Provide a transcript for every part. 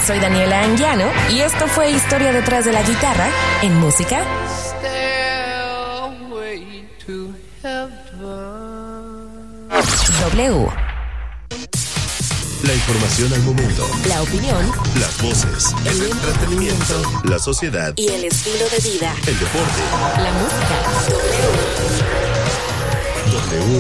soy Daniela Anguiano y esto fue Historia detrás de la guitarra en música. W. La información al momento. La opinión. Las voces. El entretenimiento. La sociedad. Y el estilo de vida. El deporte. La música. W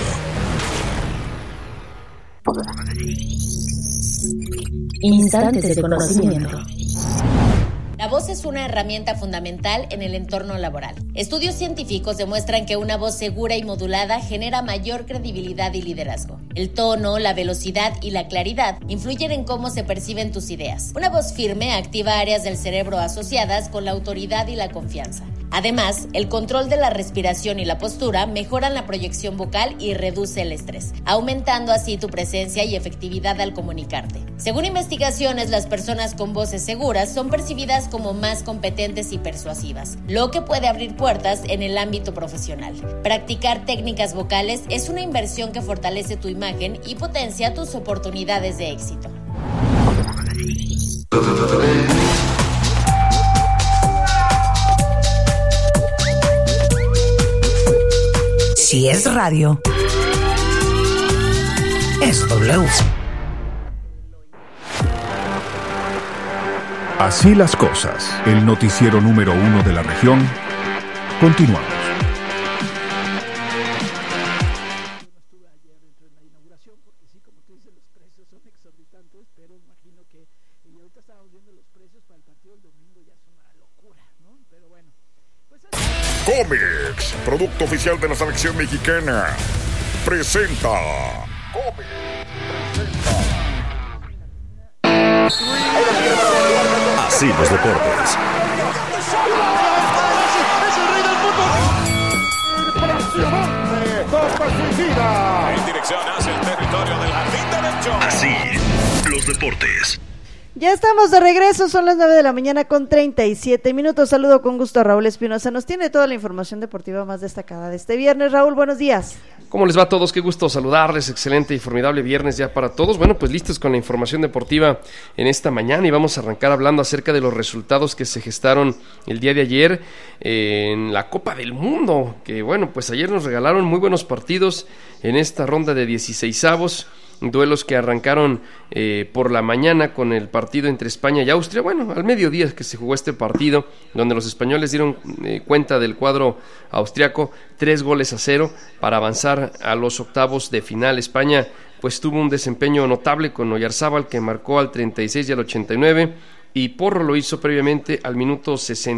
Radio. Instantes de conocimiento. La voz es una herramienta fundamental en el entorno laboral. Estudios científicos demuestran que una voz segura y modulada genera mayor credibilidad y liderazgo. El tono, la velocidad y la claridad influyen en cómo se perciben tus ideas. Una voz firme activa áreas del cerebro asociadas con la autoridad y la confianza. Además, el control de la respiración y la postura mejoran la proyección vocal y reduce el estrés, aumentando así tu presencia y efectividad al comunicarte. Según investigaciones, las personas con voces seguras son percibidas como más competentes y persuasivas, lo que puede abrir puertas en el ámbito profesional. Practicar técnicas vocales es una inversión que fortalece tu imagen y potencia tus oportunidades de éxito. Si es radio, es W. Así las cosas, el noticiero número 1 de la región. Continuamos. Comex, producto oficial de la selección mexicana, presenta. Así los deportes. En dirección hacia el territorio del jardín derecho. Así los deportes. Ya estamos de regreso, son las 9 de la mañana con 37 minutos. Saludo con gusto a Raúl Espinosa. Nos tiene toda la información deportiva más destacada de este viernes. Raúl, buenos días. ¿Cómo les va a todos? Qué gusto saludarles. Excelente y formidable viernes ya para todos. Bueno, pues listos con la información deportiva en esta mañana y vamos a arrancar hablando acerca de los resultados que se gestaron el día de ayer en la Copa del Mundo, que bueno, pues ayer nos regalaron muy buenos partidos en esta ronda de 16avos. Duelos que arrancaron por la mañana con el partido entre España y Austria. Bueno, al mediodía que se jugó este partido, donde los españoles dieron cuenta del cuadro austriaco, 3-0 para avanzar a los octavos de final. España pues tuvo un desempeño notable con Oyarzábal, que marcó al 36 y al 89, y Porro lo hizo previamente al minuto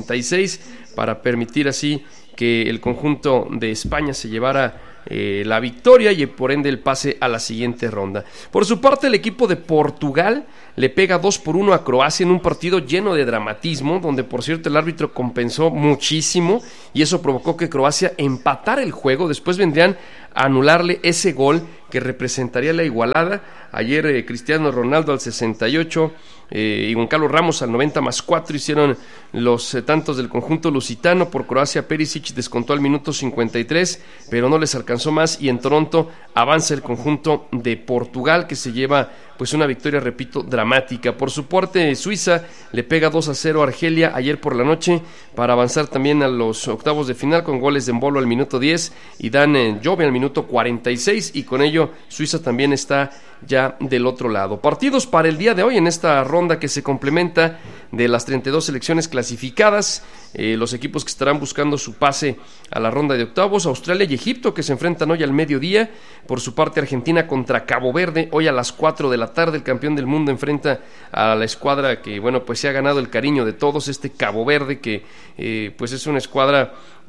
66 para permitir así que el conjunto de España se llevara la victoria y por ende el pase a la siguiente ronda. Por su parte, el equipo de Portugal le pega 2-1 a Croacia en un partido lleno de dramatismo, donde por cierto el árbitro compensó muchísimo y eso provocó que Croacia empatara el juego. Después vendrían a anularle ese gol que representaría la igualada. Ayer Cristiano Ronaldo al 68 y Juan Carlos Ramos al 90+4 hicieron los tantos del conjunto lusitano. Por Croacia, Perisic descontó al minuto 53, pero no les alcanzó más, y en Toronto avanza el conjunto de Portugal, que se lleva pues una victoria, repito, dramática. Por su parte, Suiza le pega 2-0 a Argelia ayer por la noche para avanzar también a los octavos de final, con goles de Embolo al minuto 10 y Dan Jove al minuto 46, y con ello Suiza también está ya del otro lado. Partidos para el día de hoy en esta ronda que se complementa de las 32 selecciones clasificadas. Los equipos que estarán buscando su pase a la ronda de octavos: Australia y Egipto, que se enfrentan hoy al mediodía. Por su parte, Argentina contra Cabo Verde hoy a las 4 de la tarde. El campeón del mundo enfrenta a la escuadra que bueno pues se ha ganado el cariño de todos, este Cabo Verde, que pues es una escuadra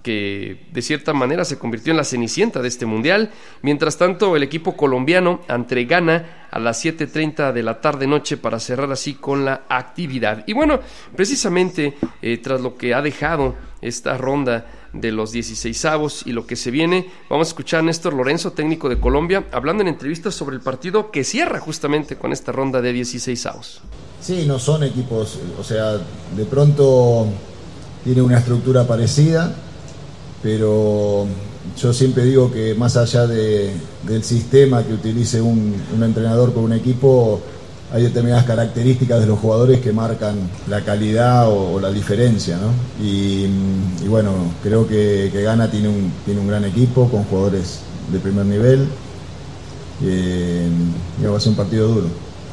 que de cierta manera se convirtió en la cenicienta de este mundial. Mientras tanto, el equipo colombiano ante Ghana a las 7:30 de la tarde noche para cerrar así con la actividad. Y bueno, precisamente tras lo que ha dejado esta ronda de los 16avos y lo que se viene, vamos a escuchar a Néstor Lorenzo, técnico de Colombia, hablando en entrevistas sobre el partido que cierra justamente con esta ronda de 16avos. Sí, no son equipos, o sea, de pronto tiene una estructura parecida, pero yo siempre digo que más allá del sistema que utilice un entrenador con un equipo, hay determinadas características de los jugadores que marcan la calidad o la diferencia, ¿no? Y bueno, creo que Ghana tiene un gran equipo con jugadores de primer nivel y va a ser un partido duro.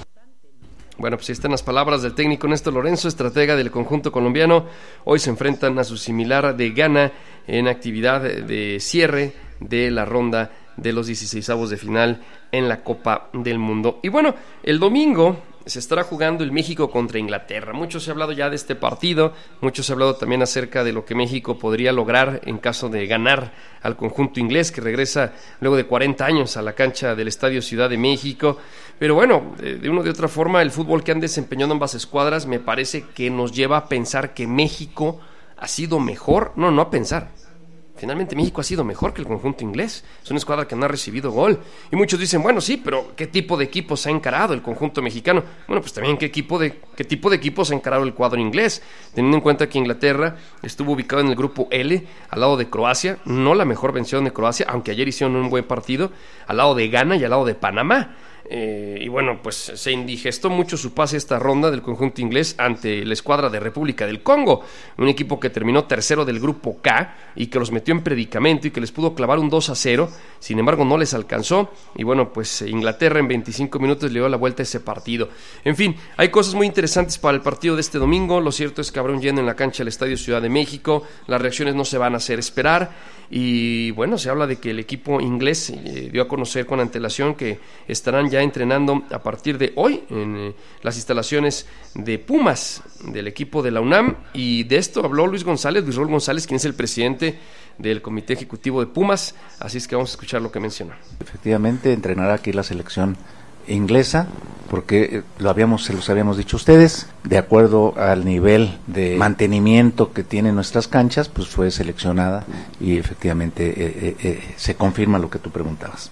Bueno, pues ahí están las palabras del técnico Néstor Lorenzo, estratega del conjunto colombiano. Hoy se enfrentan a su similar de Ghana en actividad de cierre de la ronda de los 16avos de final en la Copa del Mundo. Y bueno, el domingo se estará jugando el México contra Inglaterra. Mucho se ha hablado ya de este partido, mucho se ha hablado también acerca de lo que México podría lograr en caso de ganar al conjunto inglés, que regresa luego de 40 años a la cancha del Estadio Ciudad de México. Pero bueno, de una u otra forma, el fútbol que han desempeñado ambas escuadras me parece que nos lleva a pensar que México ha sido mejor, no a pensar. Finalmente México ha sido mejor que el conjunto inglés. Es una escuadra que no ha recibido gol. Y muchos dicen, bueno, sí, pero ¿qué tipo de equipos ha encarado el conjunto mexicano? Bueno, pues también ¿qué tipo de equipos ha encarado el cuadro inglés? Teniendo en cuenta que Inglaterra estuvo ubicado en el grupo L, al lado de Croacia, no la mejor versión de Croacia, aunque ayer hicieron un buen partido, al lado de Ghana y al lado de Panamá. Y bueno, pues se indigestó mucho su pase a esta ronda del conjunto inglés ante la escuadra de República del Congo, un equipo que terminó tercero del grupo K y que los metió en predicamento y que les pudo clavar un 2-0, sin embargo no les alcanzó y bueno, pues Inglaterra en 25 minutos le dio la vuelta a ese partido. En fin, hay cosas muy interesantes para el partido de este domingo. Lo cierto es que habrá un lleno en la cancha del Estadio Ciudad de México, las reacciones no se van a hacer esperar y bueno, se habla de que el equipo inglés dio a conocer con antelación que estarán ya entrenando a partir de hoy en las instalaciones de Pumas, del equipo de la UNAM, y de esto habló Luis Raúl González, quien es el presidente del comité ejecutivo de Pumas, así es que vamos a escuchar lo que mencionó. Efectivamente, entrenará aquí la selección inglesa, porque se los habíamos dicho ustedes, de acuerdo al nivel de mantenimiento que tienen nuestras canchas, pues fue seleccionada y efectivamente se confirma lo que tú preguntabas.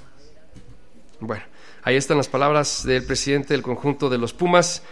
Bueno, ahí están las palabras del presidente del conjunto de los Pumas,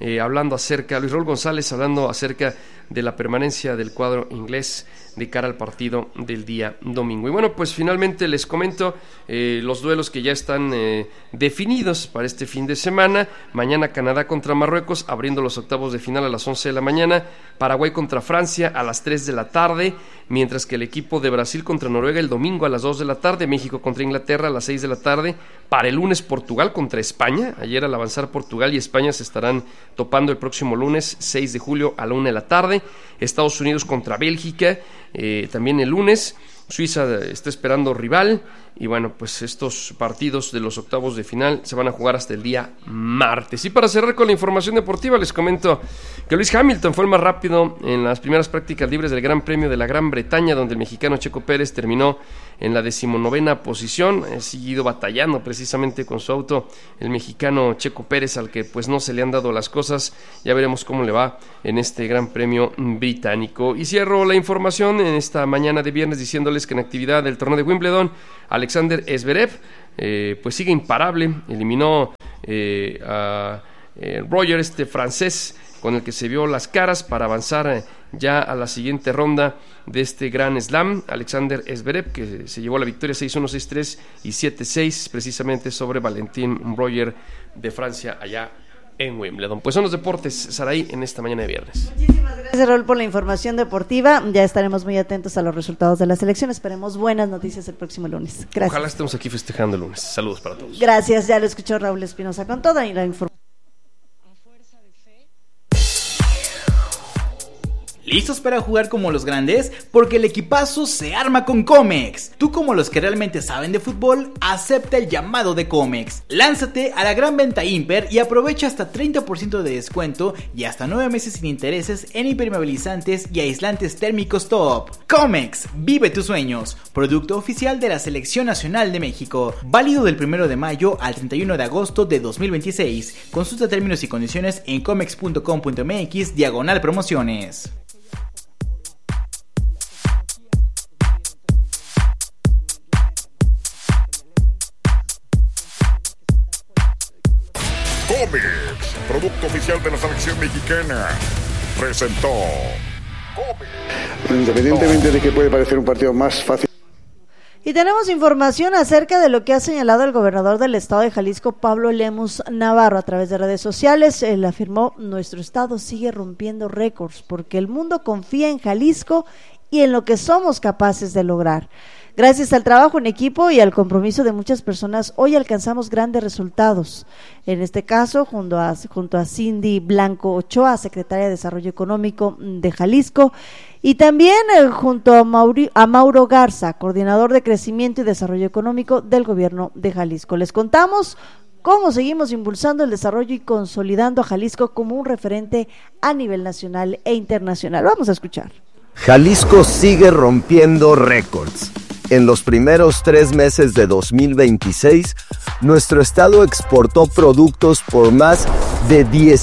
Luis Raúl González, hablando acerca de la permanencia del cuadro inglés de cara al partido del día domingo. Y bueno, pues finalmente les comento los duelos que ya están definidos para este fin de semana. Mañana Canadá contra Marruecos, abriendo los octavos de final a las 11 de la mañana. Paraguay contra Francia a las 3 de la tarde, mientras que el equipo de Brasil contra Noruega el domingo a las 2 de la tarde. México contra Inglaterra a las 6 de la tarde. Para el lunes Portugal contra España. Ayer al avanzar Portugal y España se estarán topando el próximo lunes 6 de julio a la 1 de la tarde. Estados Unidos contra Bélgica también el lunes. Suiza está esperando rival y bueno, pues estos partidos de los octavos de final se van a jugar hasta el día martes. Y para cerrar con la información deportiva les comento que Lewis Hamilton fue el más rápido en las primeras prácticas libres del Gran Premio de la Gran Bretaña, donde el mexicano Checo Pérez terminó en la 19ª posición. Ha seguido batallando precisamente con su auto el mexicano Checo Pérez, al que pues no se le han dado las cosas. Ya veremos cómo le va en este Gran Premio británico. Y cierro la información en esta mañana de viernes diciéndoles que en actividad del torneo de Wimbledon, Alexander Zverev pues sigue imparable. Eliminó a Roger, francés, con el que se vio las caras para avanzar ya a la siguiente ronda de este Grand Slam. Alexander Zverev, que se llevó la victoria 6-1, 6-3 y 7-6 precisamente sobre Valentín Roger de Francia allá en Wimbledon. Pues son los deportes, Saraí, en esta mañana de viernes. Muchísimas gracias, Raúl, por la información deportiva. Ya estaremos muy atentos a los resultados de la selección. Esperemos buenas noticias el próximo lunes. Gracias. Ojalá estemos aquí festejando el lunes. Saludos para todos. Gracias, ya lo escuchó Raúl Espinosa con toda la información. ¿Listos para jugar como los grandes? Porque el equipazo se arma con Comex. Tú, como los que realmente saben de fútbol, acepta el llamado de Comex. Lánzate a la gran venta Imper y aprovecha hasta 30% de descuento y hasta 9 meses sin intereses en impermeabilizantes y aislantes térmicos top. Comex, vive tus sueños. Producto oficial de la Selección Nacional de México. Válido del 1 de mayo al 31 de agosto de 2026. Consulta términos y condiciones en comex.com.mx/promociones. Comex, producto oficial de la selección mexicana, presentó. Independientemente de que puede parecer un partido más fácil. Y tenemos información acerca de lo que ha señalado el gobernador del estado de Jalisco, Pablo Lemus Navarro, a través de redes sociales. Él afirmó: nuestro estado sigue rompiendo récords porque el mundo confía en Jalisco y en lo que somos capaces de lograr. Gracias al trabajo en equipo y al compromiso de muchas personas, hoy alcanzamos grandes resultados. En este caso, junto a Cindy Blanco Ochoa, secretaria de Desarrollo Económico de Jalisco, y también junto a Mauro Garza, coordinador de Crecimiento y Desarrollo Económico del Gobierno de Jalisco. Les contamos cómo seguimos impulsando el desarrollo y consolidando a Jalisco como un referente a nivel nacional e internacional. Vamos a escuchar. Jalisco sigue rompiendo récords. En los primeros 3 meses de 2026, nuestro estado exportó productos por más de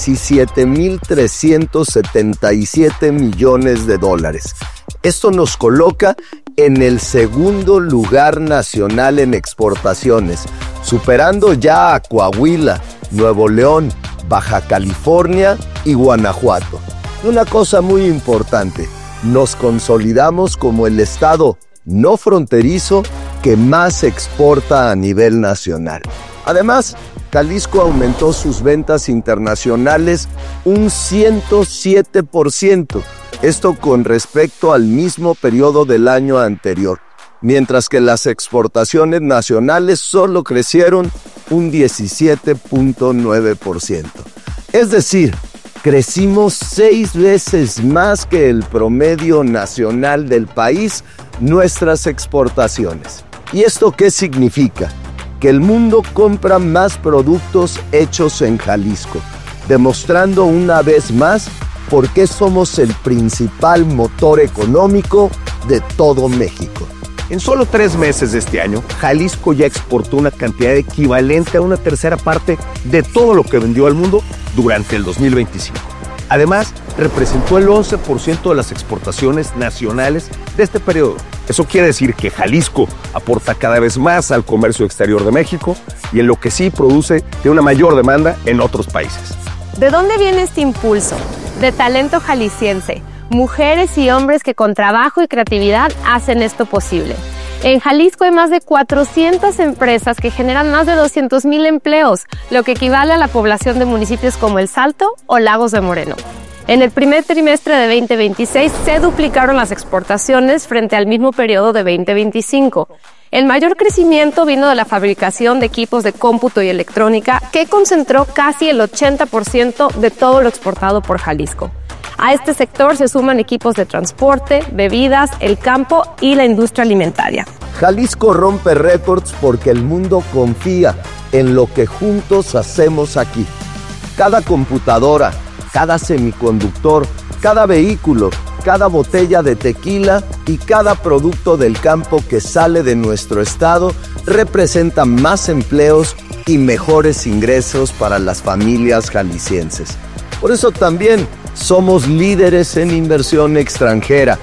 17,377 millones de dólares. Esto nos coloca en el segundo lugar nacional en exportaciones, superando ya a Coahuila, Nuevo León, Baja California y Guanajuato. Una cosa muy importante, nos consolidamos como el estado no fronterizo que más exporta a nivel nacional. Además, Jalisco aumentó sus ventas internacionales un 107%, esto con respecto al mismo periodo del año anterior, mientras que las exportaciones nacionales solo crecieron un 17.9%. Es decir, crecimos 6 veces más que el promedio nacional del país nuestras exportaciones. ¿Y esto qué significa? Que el mundo compra más productos hechos en Jalisco, demostrando una vez más por qué somos el principal motor económico de todo México. En solo 3 meses de este año, Jalisco ya exportó una cantidad equivalente a una tercera parte de todo lo que vendió al mundo durante el 2025. Además, representó el 11% de las exportaciones nacionales de este periodo. Eso quiere decir que Jalisco aporta cada vez más al comercio exterior de México y en lo que sí produce tiene una mayor demanda en otros países. ¿De dónde viene este impulso? De talento jalisciense, mujeres y hombres que con trabajo y creatividad hacen esto posible. En Jalisco hay más de 400 empresas que generan más de 200,000 empleos, lo que equivale a la población de municipios como El Salto o Lagos de Moreno. En el primer trimestre de 2026 se duplicaron las exportaciones frente al mismo periodo de 2025. El mayor crecimiento vino de la fabricación de equipos de cómputo y electrónica, que concentró casi el 80% de todo lo exportado por Jalisco. A este sector se suman equipos de transporte, bebidas, el campo y la industria alimentaria. Jalisco rompe récords porque el mundo confía en lo que juntos hacemos aquí. Cada computadora, cada semiconductor, cada vehículo, cada botella de tequila y cada producto del campo que sale de nuestro estado representa más empleos y mejores ingresos para las familias jaliscienses. Por eso también somos líderes en inversión extranjera.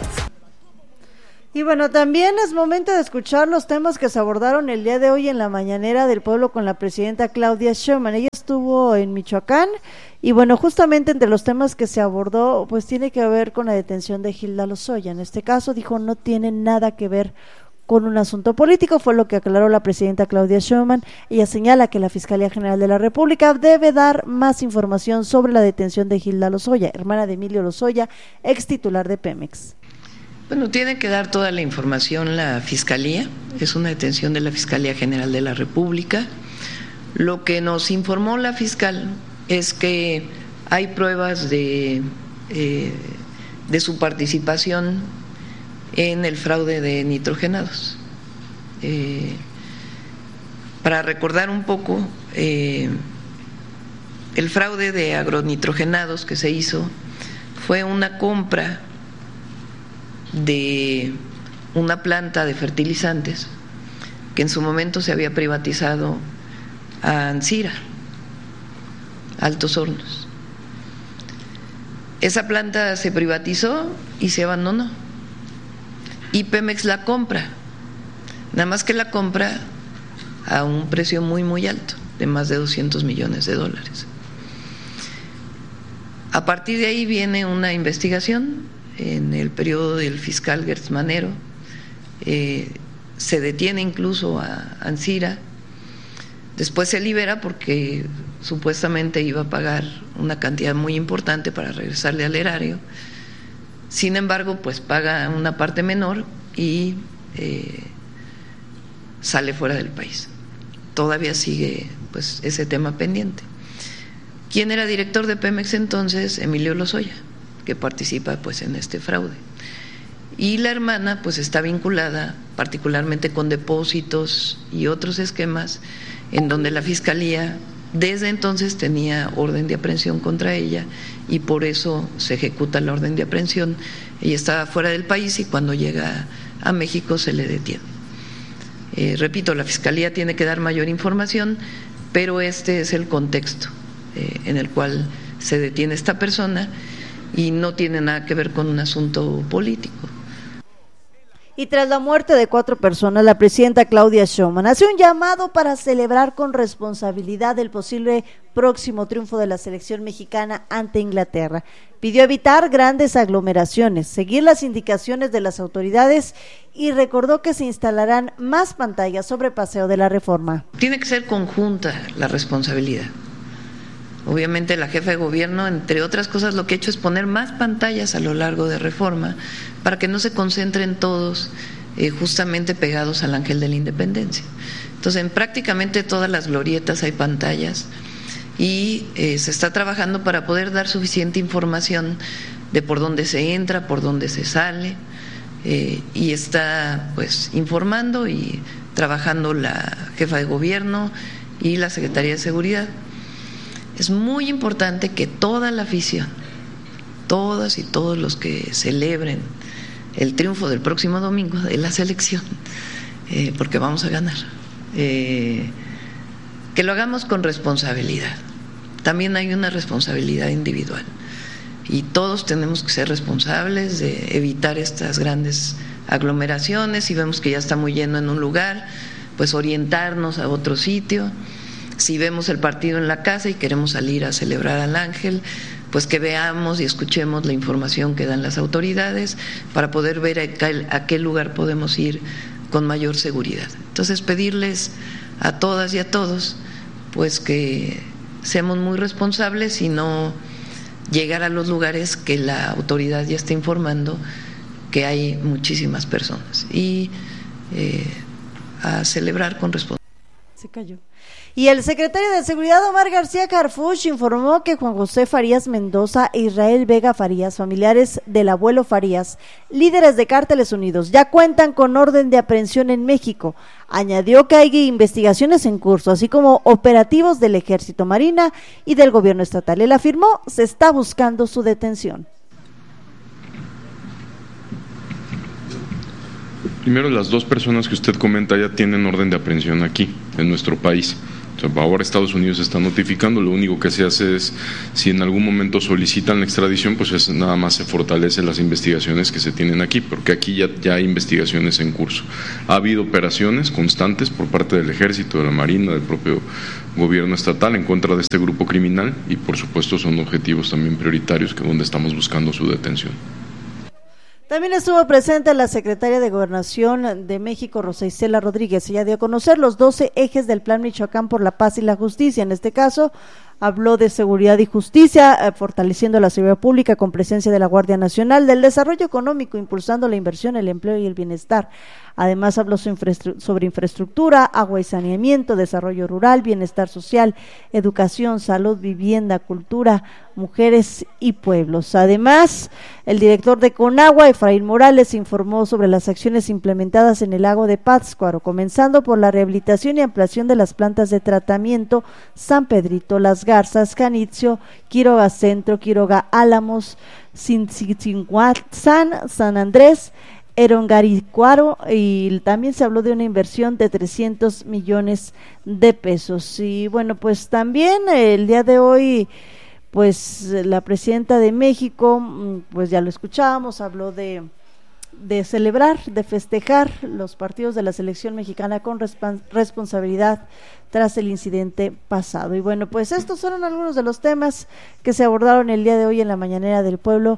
Y bueno, también es momento de escuchar los temas que se abordaron el día de hoy en la mañanera del pueblo con la presidenta Claudia Sheinbaum. Ella estuvo en Michoacán y bueno, justamente entre los temas que se abordó, pues tiene que ver con la detención de Hilda Lozoya. En este caso dijo no tiene nada que ver con un asunto político, fue lo que aclaró la presidenta Claudia Sheinbaum. Ella señala que la Fiscalía General de la República debe dar más información sobre la detención de Hilda Lozoya, hermana de Emilio Lozoya, ex titular de Pemex. Bueno, tiene que dar toda la información la Fiscalía, es una detención de la Fiscalía General de la República. Lo que nos informó la fiscal es que hay pruebas de su participación en el fraude de nitrogenados. Para recordar un poco, el fraude de agronitrogenados que se hizo fue una compra de una planta de fertilizantes que en su momento se había privatizado a Ancira, Altos Hornos. Esa planta se privatizó y se abandonó y Pemex la compra, nada más que la compra a un precio muy muy alto, de más de $200 millones. A partir de ahí viene una investigación. En el periodo del fiscal Gertz Manero se detiene incluso a Ancira, después se libera porque supuestamente iba a pagar una cantidad muy importante para regresarle al erario. Sin embargo, pues paga una parte menor y sale fuera del país. Todavía sigue pues ese tema pendiente. ¿Quién era director de Pemex entonces? Emilio Lozoya, que participa pues en este fraude. Y la hermana pues está vinculada particularmente con depósitos y otros esquemas en donde la Fiscalía desde entonces tenía orden de aprehensión contra ella y por eso se ejecuta la orden de aprehensión. Ella estaba fuera del país y cuando llega a México se le detiene. Repito, la Fiscalía tiene que dar mayor información, pero este es el contexto en el cual se detiene esta persona y no tiene nada que ver con un asunto político. Y tras la muerte de 4 personas, la presidenta Claudia Sheinbaum hace un llamado para celebrar con responsabilidad el posible próximo triunfo de la selección mexicana ante Inglaterra. Pidió evitar grandes aglomeraciones, seguir las indicaciones de las autoridades y recordó que se instalarán más pantallas sobre Paseo de la Reforma. Tiene que ser conjunta la responsabilidad. Obviamente la jefa de gobierno, entre otras cosas, lo que ha hecho es poner más pantallas a lo largo de Reforma para que no se concentren todos justamente pegados al Ángel de la Independencia. Entonces, en prácticamente todas las glorietas hay pantallas y se está trabajando para poder dar suficiente información de por dónde se entra, por dónde se sale, y está pues informando y trabajando la jefa de gobierno y la Secretaría de Seguridad. Es muy importante que toda la afición, todas y todos los que celebren el triunfo del próximo domingo de la selección, porque vamos a ganar, que lo hagamos con responsabilidad. También hay una responsabilidad individual y todos tenemos que ser responsables de evitar estas grandes aglomeraciones. Si vemos que ya está muy lleno en un lugar, pues orientarnos a otro sitio. Si vemos el partido en la casa y queremos salir a celebrar al Ángel, pues que veamos y escuchemos la información que dan las autoridades para poder ver a qué lugar podemos ir con mayor seguridad. Entonces, pedirles a todas y a todos pues que seamos muy responsables y no llegar a los lugares que la autoridad ya está informando que hay muchísimas personas y a celebrar con responsabilidad. Se cayó. Y el secretario de Seguridad, Omar García Harfuch, informó que Juan José Farías Mendoza e Israel Vega Farías, familiares del abuelo Farías, líderes de Cárteles Unidos, ya cuentan con orden de aprehensión en México. Añadió que hay investigaciones en curso, así como operativos del Ejército, Marina y del gobierno estatal. Él afirmó se está buscando su detención. Primero, las 2 personas que usted comenta ya tienen orden de aprehensión aquí, en nuestro país. O sea, ahora Estados Unidos está notificando, lo único que se hace es, si en algún momento solicitan la extradición, pues nada más se fortalecen las investigaciones que se tienen aquí, porque aquí ya hay investigaciones en curso. Ha habido operaciones constantes por parte del Ejército, de la Marina, del propio gobierno estatal en contra de este grupo criminal y por supuesto son objetivos también prioritarios que donde estamos buscando su detención. También estuvo presente la secretaria de Gobernación de México, Rosa Isela Rodríguez. Ella dio a conocer los 12 ejes del Plan Michoacán por la Paz y la Justicia. En este caso, habló de seguridad y justicia, fortaleciendo la seguridad pública con presencia de la Guardia Nacional, del desarrollo económico, impulsando la inversión, el empleo y el bienestar. Además, habló sobre infraestructura, agua y saneamiento, desarrollo rural, bienestar social, educación, salud, vivienda, cultura, mujeres y pueblos. Además, el director de Conagua, Efraín Morales, informó sobre las acciones implementadas en el lago de Pátzcuaro, comenzando por la rehabilitación y ampliación de las plantas de tratamiento San Pedrito, Las Garzas, Janitzio, Quiroga Centro, Quiroga Álamos, Cincinhuatzán, San Andrés, Erongaricuaro, y también se habló de una inversión de 300 millones de pesos. Y bueno, pues también el día de hoy, pues la presidenta de México, pues ya lo escuchábamos, habló de celebrar, de festejar los partidos de la selección mexicana con responsabilidad tras el incidente pasado. Y bueno, pues estos fueron algunos de los temas que se abordaron el día de hoy en la Mañanera del Pueblo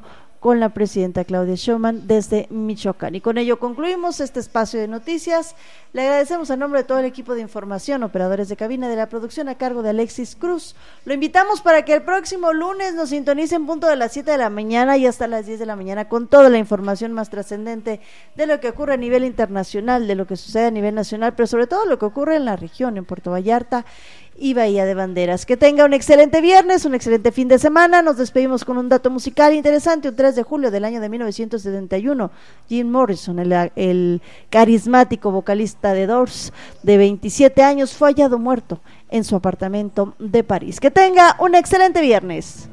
con la presidenta Claudia Sheinbaum desde Michoacán. Y con ello concluimos este espacio de noticias. Le agradecemos a nombre de todo el equipo de información, operadores de cabina, de la producción a cargo de Alexis Cruz. Lo invitamos para que el próximo lunes nos sintonice en punto de las 7 de la mañana y hasta las 10 de la mañana con toda la información más trascendente de lo que ocurre a nivel internacional, de lo que sucede a nivel nacional, pero sobre todo lo que ocurre en la región, en Puerto Vallarta y Bahía de Banderas. Que tenga un excelente viernes, un excelente fin de semana. Nos despedimos con un dato musical interesante. Un 3 de julio del año de 1971, Jim Morrison, el carismático vocalista de Doors, de 27 años, fue hallado muerto en su apartamento de París. Que tenga un excelente viernes.